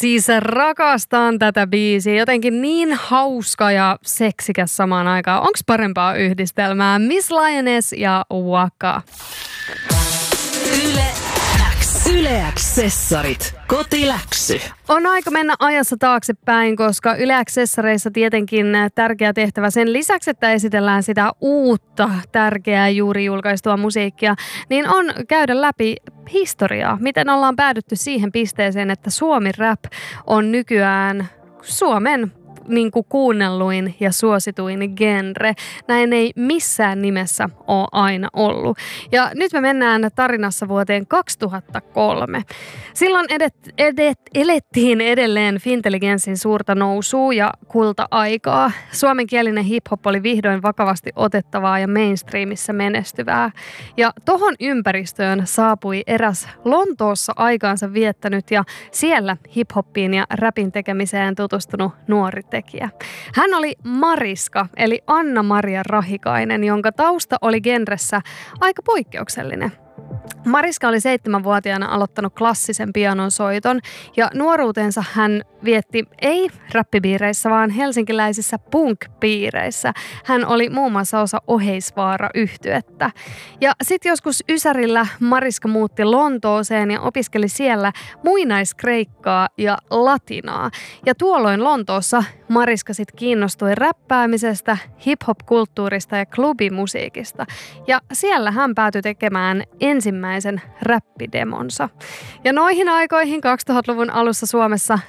Siis rakastan tätä biisiä. Jotenkin niin hauska ja seksikäs samaan aikaan. Onks parempaa yhdistelmää? Miss Lioness ja Waka. Yle X. Yle X-sessarit. Kotiläksy. On aika mennä ajassa taaksepäin, koska Yle X-sessareissa tietenkin tärkeä tehtävä sen lisäksi, että esitellään sitä uutta tärkeää juuri julkaistua musiikkia, niin on käydä läpi historiaa. Miten ollaan päädytty siihen pisteeseen, että Suomi Rap on nykyään Suomen kuunnelluin ja suosituin genre. Näin ei missään nimessä ole aina ollut. Ja nyt me mennään tarinassa vuoteen 2003. Silloin elettiin edelleen fintelligenssin suurta nousua ja kulta-aikaa. Suomenkielinen hip-hop oli vihdoin vakavasti otettavaa ja mainstreamissa menestyvää. Ja tohon ympäristöön saapui eräs Lontoossa aikaansa viettänyt ja siellä hip-hoppiin ja rapin tekemiseen tutustunut nuori tekijä. Hän oli Mariska, eli Anna-Maria Rahikainen, jonka tausta oli genressä aika poikkeuksellinen. Mariska oli 7-vuotiaana aloittanut klassisen pianon soiton ja nuoruutensa hän vietti ei räppipiireissä, vaan helsinkiläisissä punk-piireissä. Hän oli muun muassa osa Oheisvaara-yhtyettä. Ja sitten joskus ysärillä Mariska muutti Lontooseen ja opiskeli siellä muinaiskreikkaa ja latinaa. Ja tuolloin Lontoossa Mariska sitten kiinnostui räppäämisestä, hip-hop-kulttuurista ja klubimusiikista. Ja siellä hän päätyi tekemään ensimmäisen räppidemonsa. Ja noihin aikoihin 2000-luvun alussa Suomessa